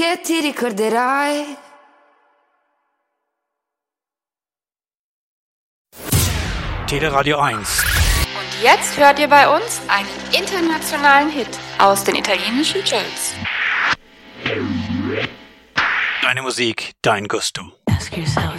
che ti ricorderai. Teleradio 1. Und jetzt hört ihr bei uns einen internationalen Hit aus den italienischen Charts. Deine Musik, dein Gusto. Ask yourself.